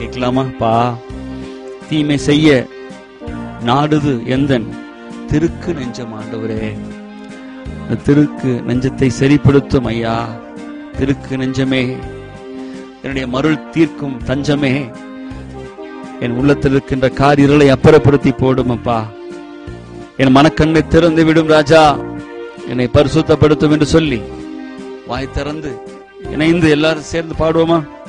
கேட்கலாமா? பா, தீமை செய்ய நாடுது எந்தன் திருக்கு நெஞ்சம். ஆண்டவரே, இந்த திருக்கு நெஞ்சத்தை சரிப்படுத்தும் ஐயா. திருக்கு நெஞ்சமே, என்னுடைய மருள் தீர்க்கும் தஞ்சமே, என் உள்ளத்தில் இருக்கின்ற காரிருளை அப்புறப்படுத்தி போடும் அப்பா. என் மனக்கண்ணை திறந்து விடும் ராஜா, என்னை பரிசுத்தப்படுத்தும் என்று சொல்லி வாய் திறந்து இணைந்து எல்லாரும் சேர்ந்து பாடுவோமா?